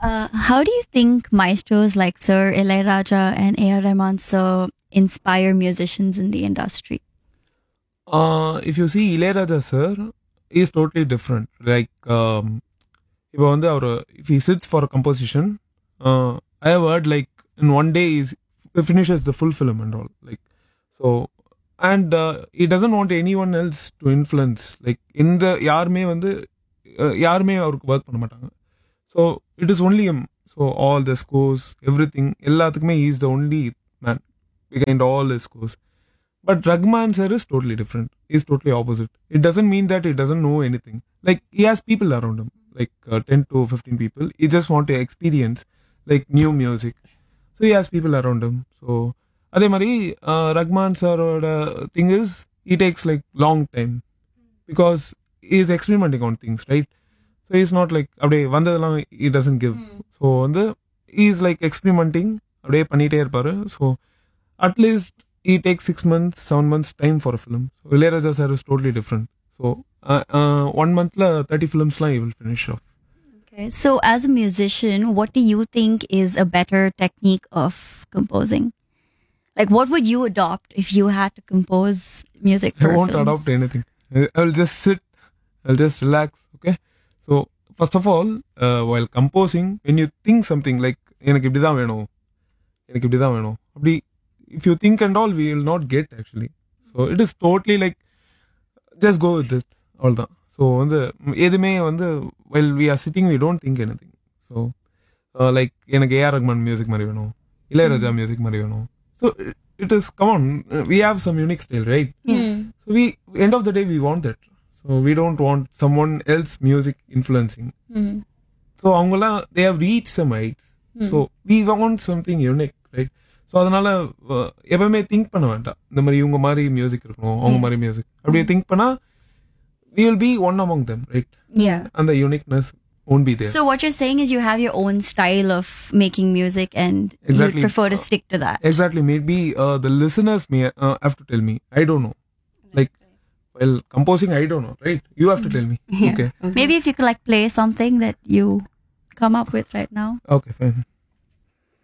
How do you think maestros like Sir Ilaiyaraaja and A.R. Rahman sir inspire musicians in the industry? If you see Ilayaraja sir is totally different. Like இப்போ வந்து அவர் if he sits for a composition, I have heard like in one day he finishes the full film and all. Like so, and he doesn't want anyone else to influence. Like இந்த யாருமே வந்து யாருமே அவருக்கு work பண்ண மாட்டாங்க. So it is only him. So all the scores, everything, எல்லாத்துக்குமே he is the only man behind all the scores. But Rahman sir is totally different. He's totally opposite. It doesn't mean that he doesn't know anything. Like he has people around him, like 10 to 15 people. He just want to experience like new music. So he has people around him. So அதே மாதிரி Rahman sir thing is he takes like long time because he is experimenting on things, right? So he's not like அப்படியே வந்ததெல்லாம் he doesn't give. So வந்து he is like experimenting அப்படியே பண்ணிட்டே இருப்பாரு. So at least he takes 6 months, 7 months time for a film. So Ilayaraja sir is totally different. So 1 month la 30 films la he will finish off. Okay. So as a musician, what do you think is a better technique of composing? Like, what would you adopt if you had to compose music for I won't films? adopt anything. I'll just sit. I'll just relax. Okay. So first of all, while composing, when you think something like எனக்கு இப்படி தான் வேணும், எனக்கு இப்படி தான் வேணும், அப்படி if you think and all, we will not get actually. So it is totally like just go with it. All that. So வந்து எதுமே வந்து while we are sitting, we don't think anything. So like எனக்கு A.R. Rahman music மாதிரி வேணும், Ilaiyaraaja music மாதிரி வேணும். So it is, come on, we have some unique style, right? So we end of the day we want that. So we don't want someone else music influencing. So அவங்கலாம் they have reached some heights. So we want something unique, right? So அதனால எப்பவுமே think பண்ண வேண்டாம், இந்த மாதிரி இவங்க மாதிரி music இருக்கணும், அவங்க மாதிரி மியூசிக் அப்படியே திங்க் பண்ணா we will be one among them, right? Yeah. And the uniqueness won't be there. So what you're saying is you have your own style of making music and Exactly. you prefer to stick to that. Exactly. Maybe the listeners may have to tell me. I don't know. Like, well, composing, I don't know, right? You have to tell me. Yeah. Okay. Maybe if you could like play something that you come up with right now. Okay, fine.